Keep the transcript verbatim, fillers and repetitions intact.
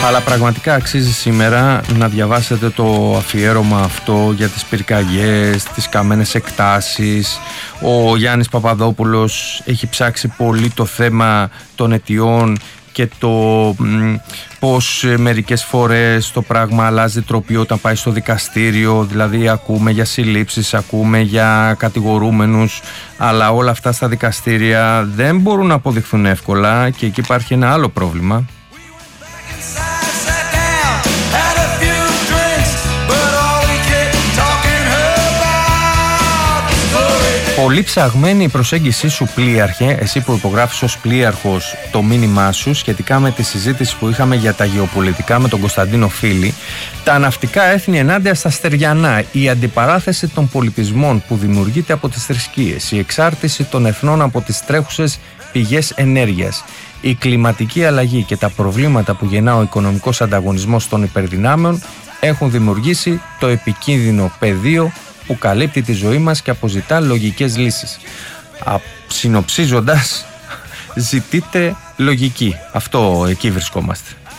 Αλλά πραγματικά αξίζει σήμερα να διαβάσετε το αφιέρωμα αυτό για τις πυρκαγιές, τις καμένες εκτάσεις. Ο Γιάννης Παπαδόπουλος έχει ψάξει πολύ το θέμα των αιτιών και το μ, πως μερικές φορές το πράγμα αλλάζει τροπή όταν πάει στο δικαστήριο. Δηλαδή ακούμε για συλλήψεις, ακούμε για κατηγορούμενους, αλλά όλα αυτά στα δικαστήρια δεν μπορούν να αποδειχθούν εύκολα και εκεί υπάρχει ένα άλλο πρόβλημα. Πολύ ψαγμένη η προσέγγιση σου, πλοίαρχε, εσύ που υπογράφεις ως πλοίαρχος το μήνυμά σου σχετικά με τη συζήτηση που είχαμε για τα γεωπολιτικά με τον Κωνσταντίνο Φίλη. Τα ναυτικά έθνη ενάντια στα στεριανά, η αντιπαράθεση των πολιτισμών που δημιουργείται από τις θρησκείες, η εξάρτηση των εθνών από τις τρέχουσες πηγές ενέργειας, η κλιματική αλλαγή και τα προβλήματα που γεννά ο οικονομικός ανταγωνισμός των υπερδυνάμεων έχουν δημιουργήσει το επικίνδυνο πεδίο που καλύπτει τη ζωή μας και αποζητά λογικές λύσεις. Α, συνοψίζοντας, ζητείτε λογική. Αυτό, εκεί βρισκόμαστε.